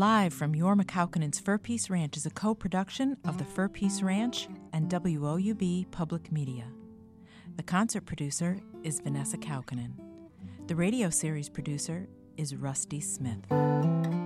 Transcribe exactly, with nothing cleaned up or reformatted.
Live from Yorma Kaukonen's Fur Peace Ranch is a co-production of the Fur Peace Ranch and W O U B Public Media. The concert producer is Vanessa Kaukonen. The radio series producer is Rusty Smith.